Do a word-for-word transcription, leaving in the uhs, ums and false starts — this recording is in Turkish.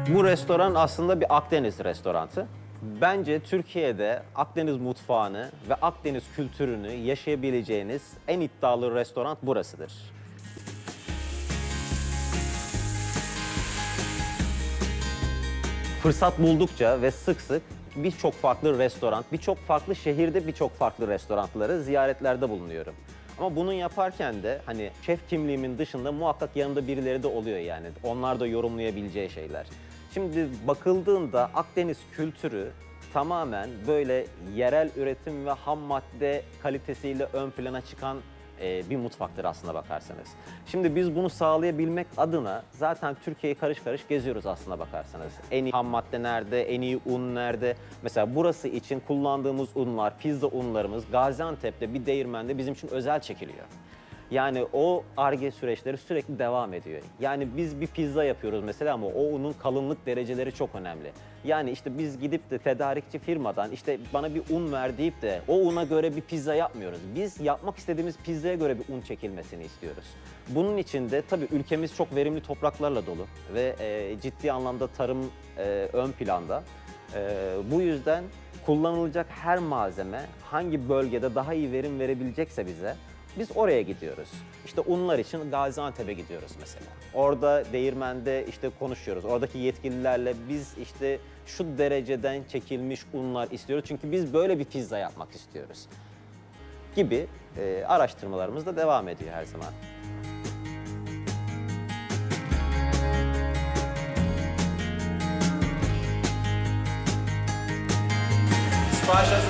Bu restoran aslında bir Akdeniz restoranı. Bence Türkiye'de Akdeniz mutfağını ve Akdeniz kültürünü yaşayabileceğiniz en iddialı restoran burasıdır. Fırsat buldukça ve sık sık birçok farklı restoran, birçok farklı şehirde birçok farklı restoranları ziyaretlerde bulunuyorum. Ama bunu yaparken de hani şef kimliğimin dışında muhakkak yanımda birileri de oluyor yani. Onlar da yorumlayabileceği şeyler. Şimdi bakıldığında Akdeniz kültürü tamamen böyle yerel üretim ve ham madde kalitesiyle ön plana çıkan e, bir mutfaktır aslına bakarsanız. Şimdi biz bunu sağlayabilmek adına zaten Türkiye'yi karış karış geziyoruz aslına bakarsanız. En iyi ham madde nerede, en iyi un nerede? Mesela burası için kullandığımız unlar, pizza unlarımız Gaziantep'te bir değirmende bizim için özel çekiliyor. Yani o Ar-Ge süreçleri sürekli devam ediyor. Yani biz bir pizza yapıyoruz mesela ama o unun kalınlık dereceleri çok önemli. Yani işte biz gidip de tedarikçi firmadan işte bana bir un ver deyip de o una göre bir pizza yapmıyoruz. Biz yapmak istediğimiz pizzaya göre bir un çekilmesini istiyoruz. Bunun için de tabii ülkemiz çok verimli topraklarla dolu ve e, ciddi anlamda tarım e, ön planda. E, bu yüzden kullanılacak her malzeme hangi bölgede daha iyi verim verebilecekse bize biz oraya gidiyoruz. İşte unlar için Gaziantep'e gidiyoruz mesela. Orada değirmende işte konuşuyoruz. Oradaki yetkililerle biz işte şu dereceden çekilmiş unlar istiyoruz. Çünkü biz böyle bir pizza yapmak istiyoruz. Gibi e, araştırmalarımız da devam ediyor her zaman. Sipariş hazır